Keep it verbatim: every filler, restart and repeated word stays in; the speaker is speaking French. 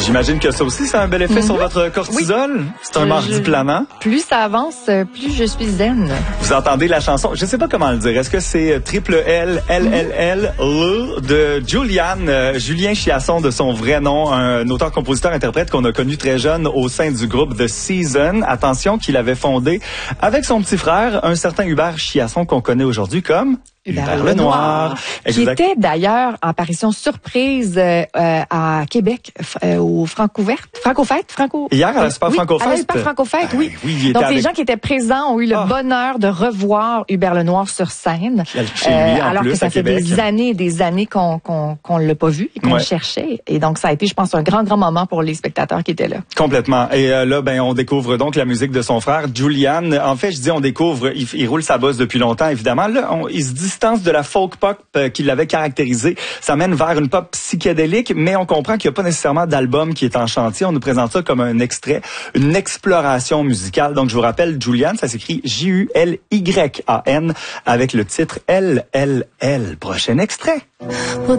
J'imagine que ça aussi, c'est un bel effet mm-hmm. sur votre cortisol. Oui. C'est un je, mardi planant. Plus ça avance, plus je suis zen. Vous entendez la chanson, je sais pas comment le dire. Est-ce que c'est triple L, L L L, L de Julian, euh, Julien Chiasson de son vrai nom, un auteur, compositeur, interprète qu'on a connu très jeune au sein du groupe The Season. Attention, qu'il avait fondé avec son petit frère, un certain Hubert Chiasson qu'on connaît aujourd'hui comme Hubert Lenoir, qui était d'ailleurs en apparition surprise euh, à Québec euh, au Francouverte, Francofête, Franco. Hier à la Super oui, Francofête. À la Super Francofête, oui. Ah, oui Donc les avec... gens qui étaient présents ont eu le oh. bonheur de revoir Hubert Lenoir sur scène, chez lui, euh, en alors plus, que ça fait Québec. des années et des années qu'on qu'on qu'on l'a pas vu et qu'on ouais. le cherchait. Et donc ça a été, je pense, un grand grand moment pour les spectateurs qui étaient là. Complètement. Et euh, là, ben on découvre donc la musique de son frère Julian. En fait, je dis on découvre, il, il roule sa bosse depuis longtemps, évidemment. Là, on, il se distance de la folk pop euh, qui l'avait caractérisé. Ça mène vers une pop psychédélique, mais on comprend qu'il n'y a pas nécessairement d'album qui est en chantier. On nous présente ça comme un extrait, une exploration musicale. Donc, je vous rappelle, Julian, ça s'écrit J U L Y A N avec le titre L L L. Prochain extrait.